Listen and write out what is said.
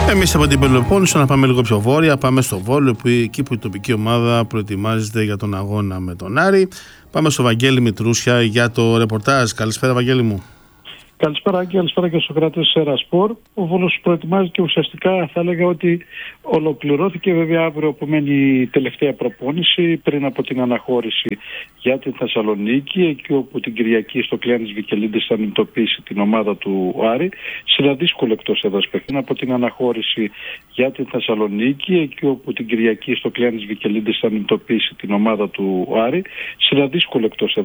Εμείς από την Πελοπόννησο να πάμε λίγο πιο βόρεια, πάμε στο Βόλο, εκεί που η τοπική ομάδα προετοιμάζεται για τον αγώνα με τον Άρη. Πάμε στο Βαγγέλη Μητρούσια για το ρεπορτάζ. Καλησπέρα, Βαγγέλη μου. Καλησπέρα και στους Σοκράτες Ερασπορ. Ο Βόλος προετοιμάζει και ουσιαστικά θα έλεγα ότι ολοκληρώθηκε. Βέβαια αύριο που μένει η τελευταία προπόνηση πριν από την αναχώρηση για την Θεσσαλονίκη, εκεί όπου την Κυριακή στο Κλεάνης Βικελίδης θα αντιμετωπίσει την ομάδα του Άρη. Σε ένα δύσκολο εκτός έδρας παιχνίδι από την αναχώρηση για την Θεσσαλονίκη, εκεί όπου την Κυριακή στο Κλεάνης Βικελίδης θα αντιμετωπίσει την ομάδα του Άρη. Σε ένα δύσκολο εκτός